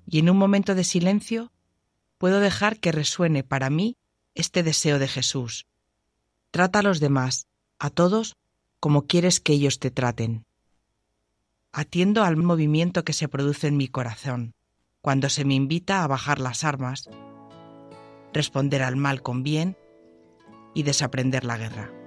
y en un momento de silencio puedo dejar que resuene para mí este deseo de Jesús. Trata a los demás, a todos, como quieres que ellos te traten. Atiendo al movimiento que se produce en mi corazón cuando se me invita a bajar las armas, responder al mal con bien y desaprender la guerra.